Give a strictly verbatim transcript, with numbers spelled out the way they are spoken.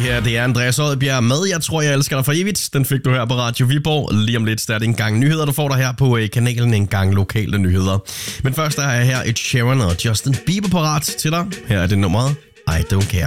her, det er Andreas Odbjerg med Jeg tror, jeg elsker dig for evigt. Den fik du her på Radio Viborg. Lige om lidt starter en gang nyheder, du får der her på kanalen, en gang lokale nyheder. Men først er jeg her et Sharon og Justin Bieber parat til dig. Her er det nummeret I Don't Care.